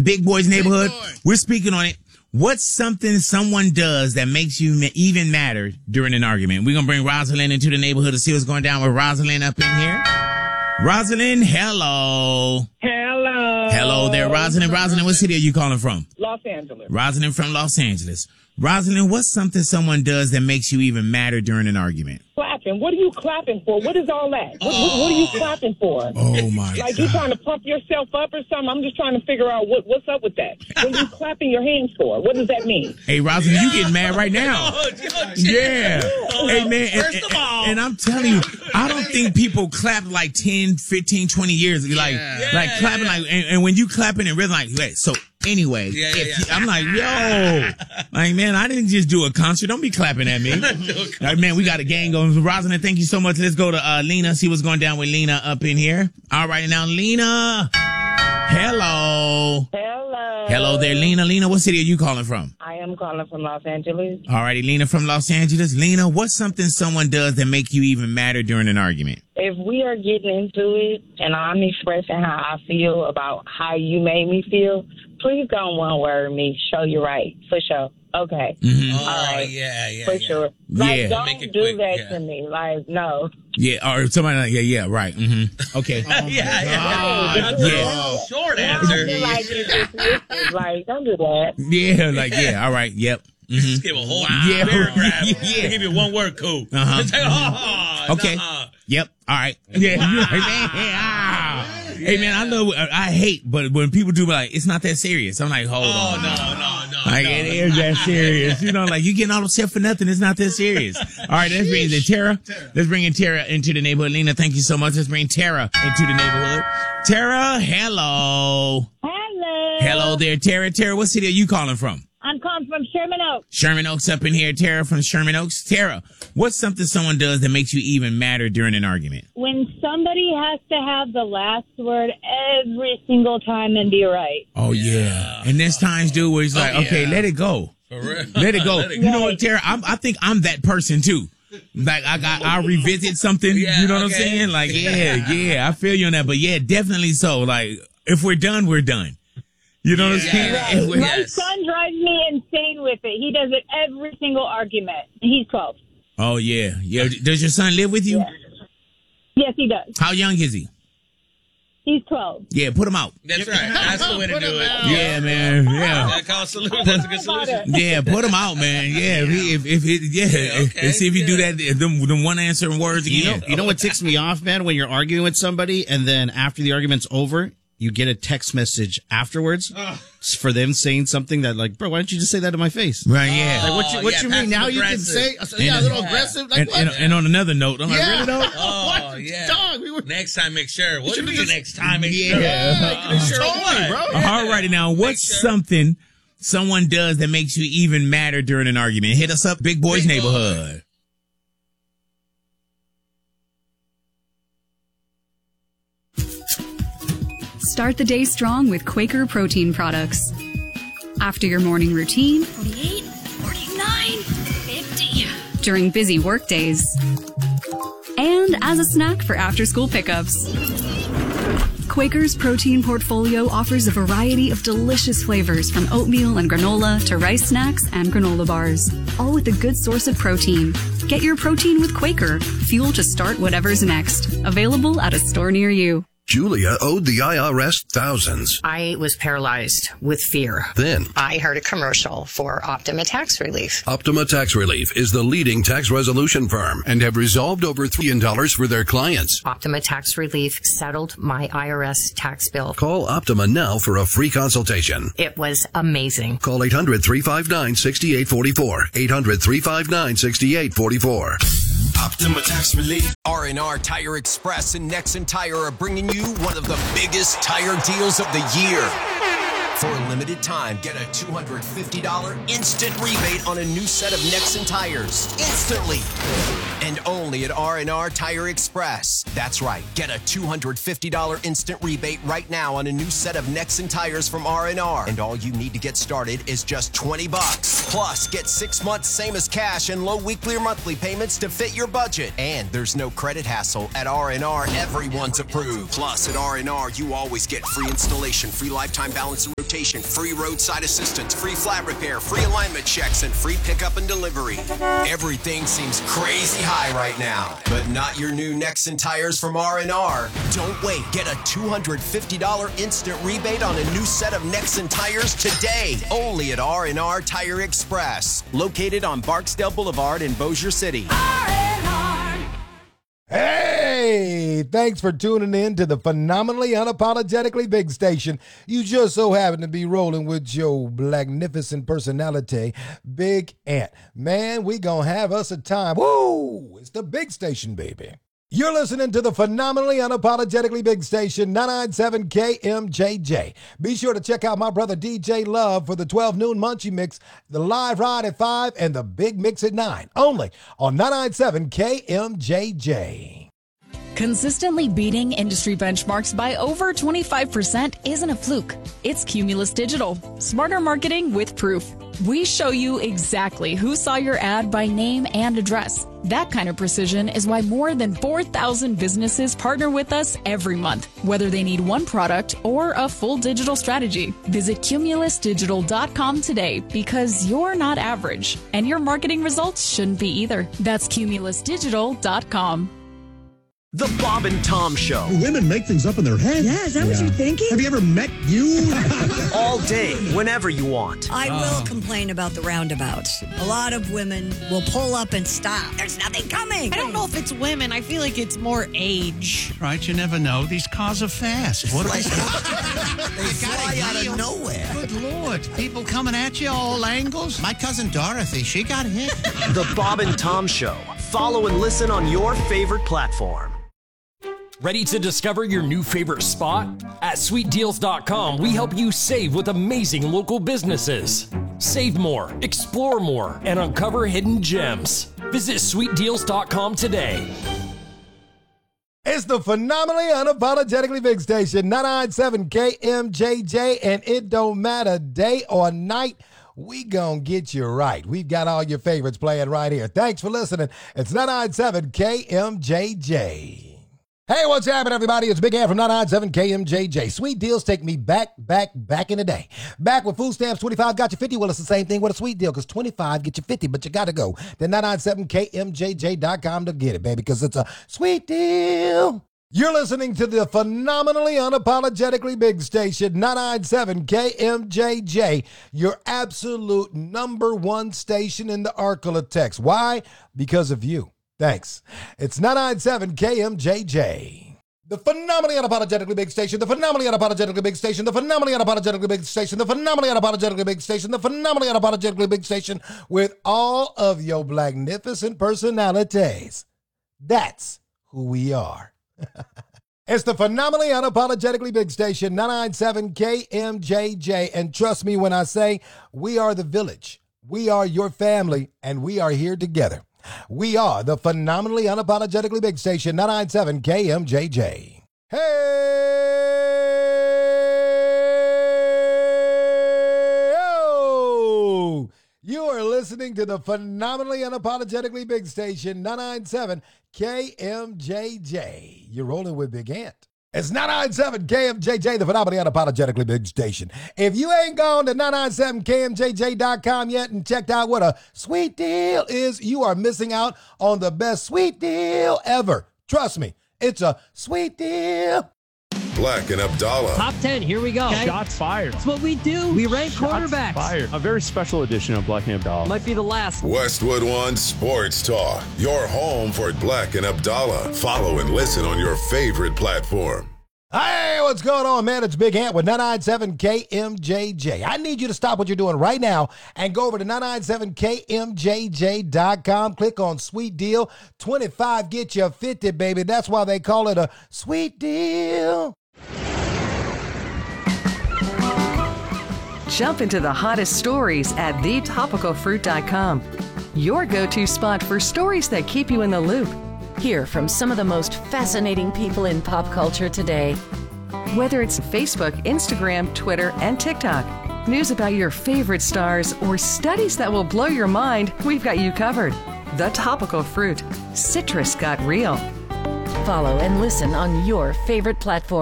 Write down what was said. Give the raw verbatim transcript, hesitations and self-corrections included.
Big Boy's Neighborhood. We're speaking on it. What's something someone does that makes you even madder during an argument? We're going to bring Rosalind into the neighborhood to see what's going down with Rosalind up in here. Rosalind, hello. Hello. Hello there, Rosalind. Rosalind, what city are you calling from? Los Angeles. Rosalind from Los Angeles. Rosalind, what's something someone does that makes you even madder during an argument? Clapping. What are you clapping for? What is all that? What, what, what are you clapping for? Oh, my Like God. you trying to pump yourself up or something? I'm just trying to figure out what, what's up with that. What are you clapping your hands for? What does that mean? Hey, Rosalind, you getting mad right now. Yeah. Hey, man. And, First of all. and I'm telling you, I don't think people clap like ten, fifteen, twenty years. Like, Yeah. like Yeah, clapping yeah. like, and, and when you clapping in rhythm, like, wait, so anyway, Yeah, yeah, if, yeah. I'm like, yo, like, man, I didn't just do a concert. Don't be clapping at me. Like, man, we got a gang going. Rosalind, thank you so much. Let's go to uh, Lena, see what's going down with Lena up in here. All right, now, Lena. Hello. Hello. Hello there, Lena. Lena, what city are you calling from? I am calling from Los Angeles. All righty, Lena from Los Angeles. Lena, what's something someone does that make you even madder during an argument? If we are getting into it and I'm expressing how I feel about how you made me feel, please don't one word me. Show you right. For sure. Okay. Mm-hmm. Oh, All right. yeah, yeah, For yeah. sure. Like, Yeah. don't Make it do quick, that yeah. to me. Like, no. Yeah, or somebody like, yeah, yeah, right. Mm-hmm. Okay. yeah, yeah. God. That's Yeah. a short I answer. feel like it's dismissive. Like, don't do that. Yeah, like, yeah, all right, yep. Mm-hmm. Just give a whole Yeah. paragraph. Yeah. They give you one word, cool. Uh-huh. It's like, oh, Okay. nuh-uh. Yep. All right. Yeah. You're like, man, ah. Hey, man, I know, I I hate, but when people do like, it's not that serious. I'm like, hold Oh, on. no, no, no. Like, no. it is that serious. You know, like, you getting all upset for nothing. It's not that serious. All right, let's bring in Tara. Let's bring in Tara into the neighborhood. Lena, thank you so much. Let's bring Tara into the neighborhood. Tara, hello. Hello. Hello there, Tara. Tara, what city are you calling from? I'm calling from Sherman Oaks. Sherman Oaks up in here. Tara from Sherman Oaks. Tara, what's something someone does that makes you even madder during an argument? When somebody has to have the last word every single time and be right. Oh, yeah. And there's times, dude, where it's like, Oh, okay, yeah. let it go. For real. Let it go. Let it You know go. what, Tara? I'm, I think I'm that person, too. Like, I got, I revisit something. Yeah, you know what okay. I'm saying? Like, yeah, yeah, I feel you on that. But yeah, definitely so. Like, if we're done, we're done. You know what I'm saying? Yeah. If we're- My Yes. son drives me insane with it. He does it every single argument. He's twelve. Oh, yeah. Yeah. Does your son live with you? Yeah. Yes, he does. How young is he? He's twelve. Yeah, put him out. That's right. That's the way to do it. Yeah, man. Yeah. That call solution. That's a good solution. Yeah, put him out, man. Yeah, if he, if, if he, yeah, Yeah, okay, and see if you do yeah. that, them, them one answering words You again. know, you know what ticks me off, man? When you're arguing with somebody and then after the argument's over, you get a text message afterwards It's for them saying something that, like, bro, why don't you just say that to my face? Right, yeah. Like, what you, Oh, what yeah, you mean? Now you can passive-aggressive. say, yeah, a little Yeah. aggressive. Like, and, what? and, and on another note, I'm like, yeah. really though? Oh, what? yeah. Dog, we were. Next time, make sure. What do you should've mean just- next time? Make Yeah. sure. Yeah. Make sure Totally, what? bro. All righty now, what's sure. something someone does that makes you even madder during an argument? Hit us up, Big Boys Big Boy. Neighborhood. Start the day strong with Quaker protein products. After your morning routine, forty-eight, forty-nine, fifty. during busy work days, and as a snack for after-school pickups. Quaker's protein portfolio offers a variety of delicious flavors from oatmeal and granola to rice snacks and granola bars, all with a good source of protein. Get your protein with Quaker, fuel to start whatever's next. Available at a store near you. Julia owed the I R S thousands. I was paralyzed with fear. Then, I heard a commercial for Optima Tax Relief. Optima Tax Relief is the leading tax resolution firm and have resolved over three million dollars for their clients. Optima Tax Relief settled my I R S tax bill. Call Optima now for a free consultation. It was amazing. Call eight hundred, three five nine, six eight four four. eight hundred, three five nine, six eight four four. Optima Tax Relief. R and R Tire Express and Nexen Tire are bringing you one of the biggest tire deals of the year. For a limited time, get a two hundred fifty dollars instant rebate on a new set of Nexen tires. Instantly. And and only at R and R Tire Express. That's right. Get a two hundred fifty dollars instant rebate right now on a new set of Nexen tires from R and R. And all you need to get started is just twenty bucks. Plus, get six months same as cash and low weekly or monthly payments to fit your budget. And there's no credit hassle. At R and R, everyone's approved. Plus, at R and R, you always get free installation, free lifetime balance and rotation, free roadside assistance, free flat repair, free alignment checks, and free pickup and delivery. Everything seems crazy high right now, but not your new Nexen tires from R and R. Don't wait. Get a two hundred fifty dollars instant rebate on a new set of Nexen tires today. Only at R and R Tire Express, located on Barksdale Boulevard in Bossier City. Hey, thanks for tuning in to the phenomenally unapologetically big station. You just so happen to be rolling with your magnificent personality, Big Ant. Man, we gonna have us a time. Woo! It's the big station, baby. You're listening to the phenomenally unapologetically big station, nine ninety-seven K M J J. Be sure to check out my brother D J Love for the twelve noon Munchie Mix, the live ride at five, and the big mix at nine. Only on nine ninety-seven K M J J. Consistently beating industry benchmarks by over twenty-five percent isn't a fluke. It's Cumulus Digital. Smarter marketing with proof. We show you exactly who saw your ad by name and address. That kind of precision is why more than four thousand businesses partner with us every month, whether they need one product or a full digital strategy. Visit cumulus digital dot com today because you're not average, and your marketing results shouldn't be either. That's cumulus digital dot com. The Bob and Tom Show. Women make things up in their head. Yeah, is that yeah. what you're thinking? Have you ever met you? All day, whenever you want. I uh. will complain about the roundabouts. A lot of women will pull up and stop. There's nothing coming. I don't know if it's women. I feel like it's more age. Right, you never know. These cars are fast. What are they? They fly out of nowhere. Good Lord. People coming at you all angles. My cousin Dorothy, she got hit. The Bob and Tom Show. Follow and listen on your favorite platform. Ready to discover your new favorite spot? At sweet deals dot com, we help you save with amazing local businesses. Save more, explore more, and uncover hidden gems. Visit sweet deals dot com today. It's the phenomenally unapologetically big station, nine ninety-seven K M J J, and it don't matter day or night. We gonna get you right. We've got all your favorites playing right here. Thanks for listening. It's nine ninety-seven K M J J. Hey, what's happening, everybody? It's Big Ant from nine ninety-seven K M J J. Sweet deals take me back, back, back in the day. Back with food stamps, twenty-five got you fifty. Well, it's the same thing with a sweet deal, because twenty-five get you fifty, but you got to go to nine ninety-seven K M J J dot com to get it, baby, because it's a sweet deal. You're listening to the phenomenally unapologetically big station, nine ninety-seven K M J J, your absolute number one station in the Arklatex. Why? Because of you. Thanks. It's nine ninety-seven K M J J. The phenomenally unapologetically big station, the phenomenally unapologetically big station, the phenomenally unapologetically big station, the phenomenally unapologetically big station, the phenomenally unapologetically big station with all of your magnificent personalities. That's who we are. It's the phenomenally unapologetically big station, nine ninety-seven K M J J. And trust me when I say we are the village. We are your family, and we are here together. We are the phenomenally unapologetically big station, nine ninety-seven K M J J. Hey! Oh! You are listening to the phenomenally unapologetically big station, nine ninety-seven K M J J. You're rolling with Big Ant. It's nine ninety-seven K M J J, the phenomenally unapologetically big station. If you ain't gone to nine ninety-seven K M J J dot com yet and checked out what a sweet deal is, you are missing out on the best sweet deal ever. Trust me, it's a sweet deal. Black and Abdallah. Top ten, here we go. Okay? Shots fired. That's what we do. We rank Shots quarterbacks. Fired. A very special edition of Black and Abdallah. Might be the last. Westwood One Sports Talk. Your home for Black and Abdallah. Follow and listen on your favorite platform. Hey, what's going on, man? It's Big Ant with nine ninety-seven K M J J. I need you to stop what you're doing right now and go over to nine ninety-seven K M J J dot com. Click on Sweet Deal. twenty-five get you fifty, baby. That's why they call it a sweet deal. Jump into the hottest stories at the topical fruit dot com. your go-to spot for stories that keep you in the loop. Hear from some of the most fascinating people in pop culture today. Whether it's Facebook, Instagram, Twitter, and TikTok, news about your favorite stars, or studies that will blow your mind, we've got you covered. The Topical Fruit. Citrus got real. Follow and listen on your favorite platform.